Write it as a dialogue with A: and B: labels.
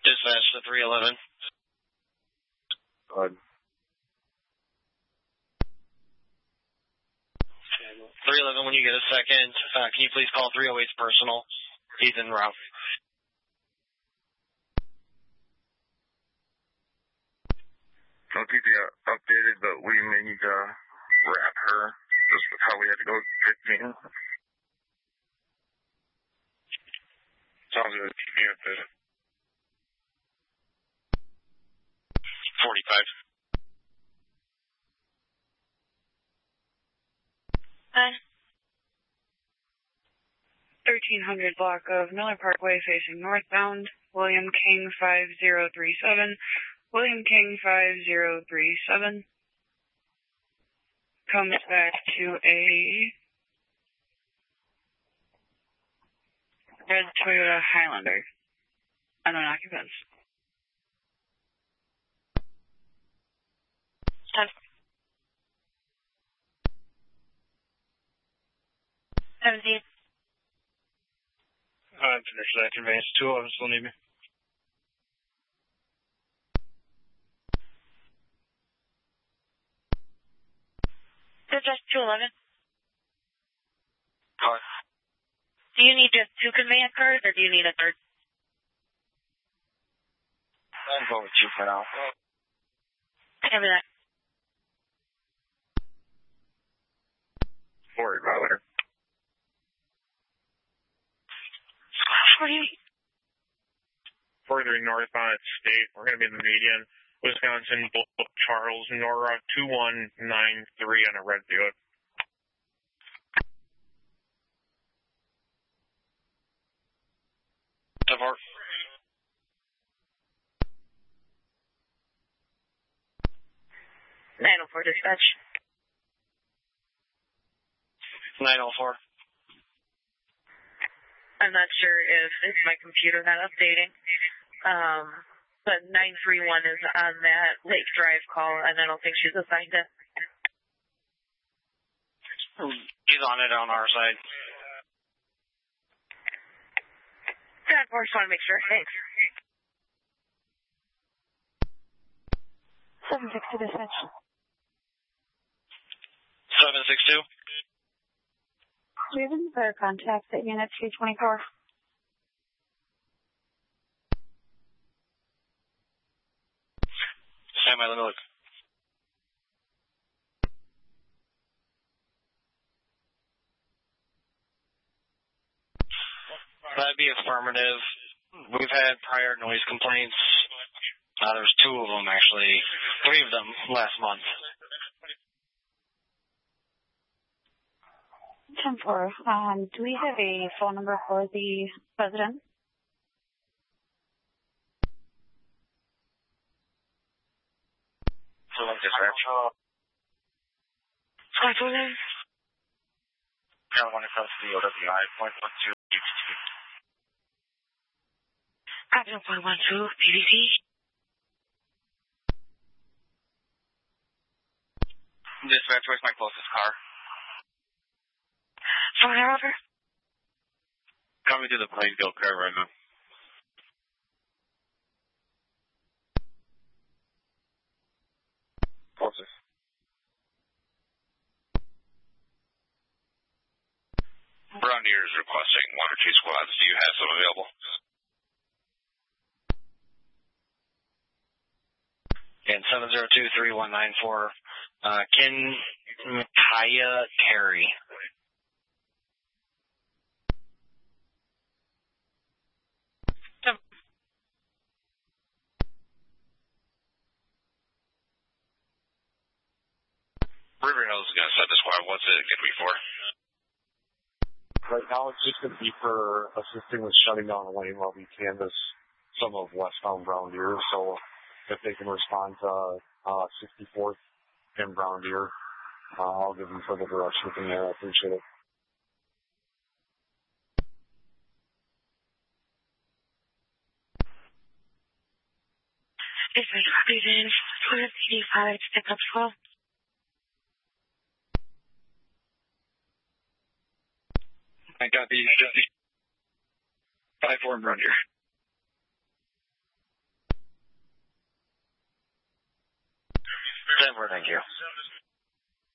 A: Dispatch to 311.
B: Good.
A: 311, when you get a second, can you please call 308's personal? He's en route.
B: I'll keep you updated, but we may need to wrap her. Just with how we had to go 15. Sounds good. Keep me updated.
A: 45.
C: Hi. 1300 block of Miller Parkway facing northbound. William King 5037. William King 5037. Comes back to a red Toyota Highlander. Unknown occupants. 17.
A: Finish that conveyance. 211 still need me.
C: Just 211.
A: Car.
C: Do you need just 2 conveyance cars, or do you need a third?
A: I'll go with you for now.
C: Copy that.
B: Sorry about it. 43 northbound at State. We're going to be in the median. Wisconsin, Charles, Nora, 2193 on a red Buick.
A: Support.
C: 904 dispatch.
A: 904.
C: I'm not sure if it's my computer not updating. But 931 is on that Lake Drive call, and I don't think she's assigned it.
A: He's on it on our side.
C: Yeah, of course, want to make sure. Thanks. 760 dispatch.
A: 762.
C: We have another contact at Unit 224.
A: Stand by, let me look. That'd be affirmative. We've had prior noise complaints. There's 2 of them, actually. 3 of them last month.
C: 10-4. Do we have a phone number for the resident?
B: Dispatch. Carolina Cross the OWI, .12 UTT.
C: Avenue 112, PVC.
A: Dispatch, where's my closest car?
C: Phone over.
A: Coming to the Plainfield car right now.
B: Closest.
A: Brown Deer is requesting 1 or 2 squads. Do you have some available? And 702-3194. Ken Micaiah Terry. River Hills is going to set the squad. What's it going to be for?
D: Right now, it's just going to be for assisting with shutting down the lane while we canvass some of westbound Brown Deer. So if they can respond to 64th and Brown Deer, I'll give them further direction from there. I appreciate it.
C: This is Cleveland, 485 to pick up 12.
A: I got the 5-4 in Brown Deer. Denver, thank you.